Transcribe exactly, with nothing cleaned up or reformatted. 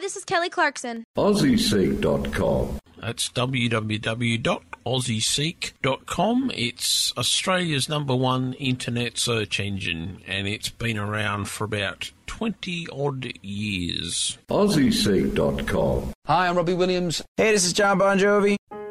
this is Kelly Clarkson. Aussie Seek dot com. That's w w w dot aussie seek dot com. It's Australia's number one internet search engine, and it's been around for about twenty-odd years. Aussie Seek dot com. Hi, I'm Robbie Williams. Hey, this is John Bon Jovi.